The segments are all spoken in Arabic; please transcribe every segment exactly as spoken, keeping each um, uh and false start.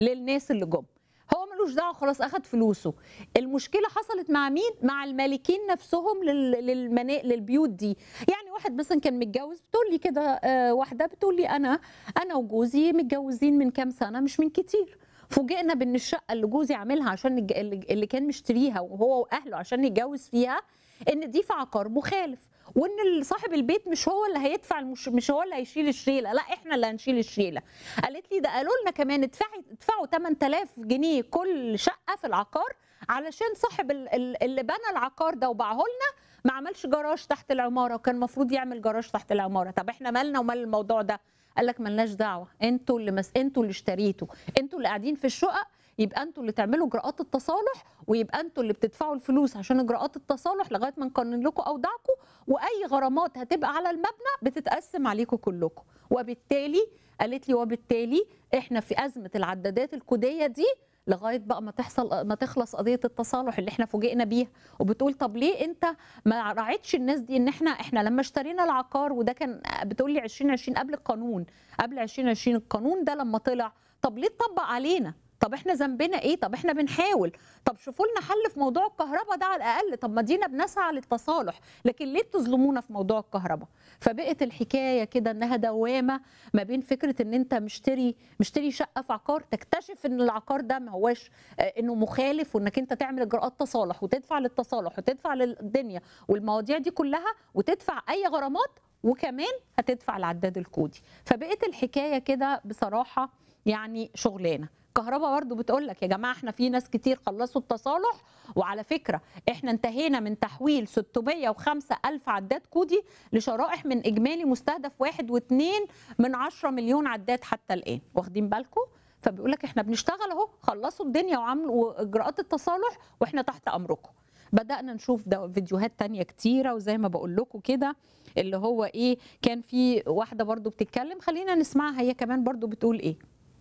للناس اللي جم. هو ملوش دعوه، خلاص اخد فلوسه. المشكله حصلت مع مين؟ مع المالكين نفسهم لل... للمنا... للبيوت دي. يعني واحد مثلا كان متجوز، بتقول لي كده آه واحده بتقول لي انا انا وجوزي متجوزين من كام سنه، مش من كتير. فوجئنا بان الشقه اللي جوزي عاملها عشان الج- اللي كان مشتريها وهو واهله عشان يتجوز فيها، ان دي في عقار مخالف، وان صاحب البيت مش هو اللي هيدفع المش... مش هو اللي هيشيل الشيله، لا احنا اللي هنشيل الشيله. قالت لي ده قالوا لنا كمان ادفعي ادفعوا ثمانية آلاف جنيه كل شقه في العقار، علشان صاحب ال- ال- اللي بنى العقار ده وباعه لنا ما عملش جراج تحت العماره، وكان المفروض يعمل جراج تحت العماره. طب احنا مالنا ومال الموضوع ده؟ قال لك ملناش دعوه، انتوا اللي مس... انتوا اللي اشتريتوا، انتوا اللي قاعدين في الشقق، يبقى انتوا اللي تعملوا اجراءات التصالح، ويبقى انتوا اللي بتدفعوا الفلوس عشان اجراءات التصالح لغايه ما نقنن لكم اوضاعكم، واي غرامات هتبقى على المبنى بتتقسم عليكم كلكم. وبالتالي قالت لي وبالتالي احنا في ازمه العدادات الكوديه دي لغايه بقى ما تحصل ما تخلص قضيه التصالح اللي احنا فوجئنا بيها. وبتقول طب ليه انت ما راعيتش الناس دي؟ ان احنا احنا لما اشترينا العقار، وده كان بتقول لي ألفين وعشرين قبل القانون، قبل ألفين وعشرين القانون ده لما طلع، طب ليه اتطبق علينا؟ طب احنا ذنبنا ايه؟ طب احنا بنحاول، طب شوفوا لنا حل في موضوع الكهرباء ده على الاقل، طب ما دينا بنسعى للتصالح، لكن ليه بتظلمونا في موضوع الكهرباء؟ فبقت الحكايه كده انها دوامه ما بين فكره ان انت مشتري مشتري شقه في عقار، تكتشف ان العقار ده ما هواش آه، انه مخالف، وانك انت تعمل اجراءات تصالح وتدفع للتصالح وتدفع للدنيا والمواضيع دي كلها، وتدفع اي غرامات، وكمان هتدفع العداد الكودي. فبقت الحكايه كده بصراحه يعني شغلانه. كهرباء برضه بتقول لك يا جماعه احنا في ناس كتير خلصوا التصالح، وعلى فكره احنا انتهينا من تحويل ستمية وخمسة الف عداد كودي لشرائح من اجمالي مستهدف واحد واتنين من عشرة مليون عداد حتى الان، واخدين بالكم؟ فبيقول لك احنا بنشتغل اهو، خلصوا الدنيا وعملوا اجراءات التصالح واحنا تحت امركم. بدأنا نشوف ده فيديوهات تانية كتيرة، وزي ما بقول لكم كده اللي هو ايه، كان في واحدة برضو بتتكلم، خلينا نسمعها هي كمان برضو بتقول ايه.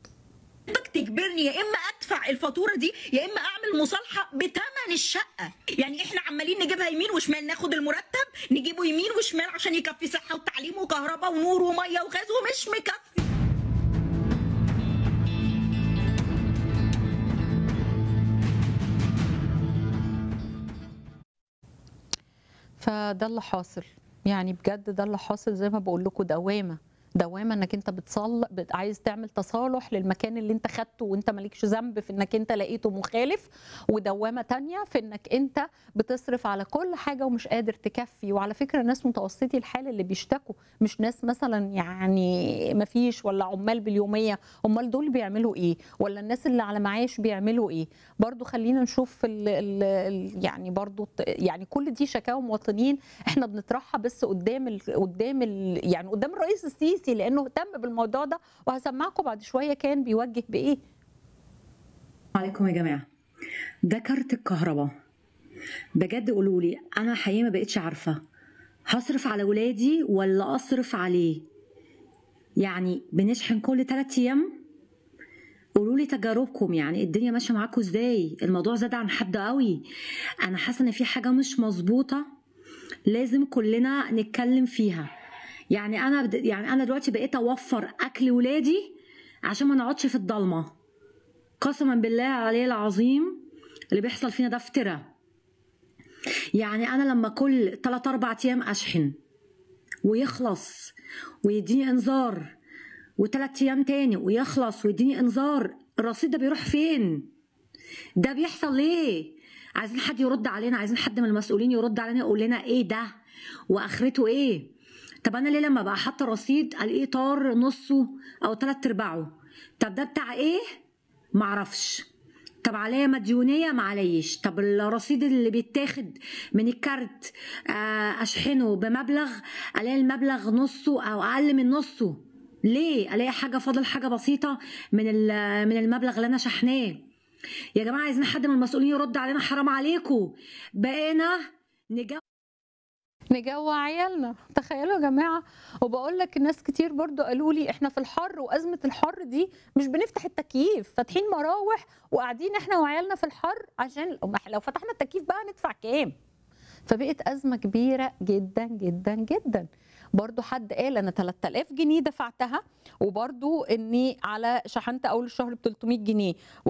حضرتك تجبرني يا اما ادفع الفاتوره دي يا اما اعمل مصالحه بثمن الشقه. يعني احنا عمالين نجيبها يمين وشمال، ناخد المرتب نجيبه يمين وشمال عشان يكفي صحه وتعليم وكهرباء ونور وميه وغاز، ومش مكفي. فده اللي حاصل، يعني بجد ده اللي حاصل، زي ما بقول لكم دوامه دوامه انك انت بتصل بت- عايز تعمل تصالح للمكان اللي انت خدته وانت مالكش ذنب في انك انت لقيته مخالف، ودوامه تانية في انك انت بتصرف على كل حاجه ومش قادر تكفي. وعلى فكره ناس متوسطي الحال اللي بيشتكوا مش ناس مثلا يعني ما فيش ولا عمال باليوميه، امال دول بيعملوا ايه؟ ولا الناس اللي على معاش بيعملوا ايه؟ برضو خلينا نشوف ال ال ال يعني برضو يعني كل دي شكاوى مواطنين احنا بنطرحها بس قدام ال قدام ال يعني قدام الرئيس السيسي، لانه اهتم بالموضوع ده، وهسمعكم بعد شويه كان بيوجه بايه. عليكم يا جماعه، ده كارت الكهرباء. بجد قولوا لي، انا حقيقي ما بقتش عارفه هصرف على ولادي ولا اصرف عليه. يعني بنشحن كل ثلاثة ايام. قولوا لي تجاربكم، يعني الدنيا ماشيه معاكم ازاي؟ الموضوع زاد عن حد قوي. انا حاسه ان في حاجه مش مظبوطه، لازم كلنا نتكلم فيها. يعني انا بد... يعني انا دلوقتي بقيت اوفر اكل ولادي عشان ما نقعدش في الضلمه. قسما بالله عليه العظيم اللي بيحصل فينا ده افتراء. يعني انا لما كل ثلاثة أربعة ايام اشحن ويخلص ويديني انذار، وثلاث ايام تاني ويخلص ويديني انذار، الرصيد ده بيروح فين؟ ده بيحصل ليه؟ عايزين حد يرد علينا، عايزين حد من المسؤولين يرد علينا يقول لنا ايه ده واخرته ايه. طب انا ليه لما بقى حاطه رصيد الاقيه طار نصه او ثلاث ارباعه؟ طب ده بتاع ايه؟ معرفش. طب عليا مديونيه؟ معليش. طب الرصيد اللي بيتاخد من الكارت اشحنه بمبلغ، الاقي المبلغ نصه او اقل من نصه. ليه؟ الاقي حاجه فاضل حاجه بسيطه من من المبلغ اللي انا شحناه. يا جماعه عايزين حد من المسؤولين يرد علينا، حرام عليكم. بقينا نجو نجوع عيالنا، تخيلوا يا جماعه. وبقول لك ناس كتير برضو قالوا لي احنا في الحر وازمه الحر دي مش بنفتح التكييف، فاتحين مراوح وقاعدين احنا وعيالنا في الحر، عشان لو فتحنا التكييف بقى ندفع كام؟ فبقت ازمه كبيره جدا جدا جدا. برضو حد قال انا ثلاثة آلاف جنيه دفعتها، وبرضو اني على شحنت اول الشهر ب ثلاثمية جنيه،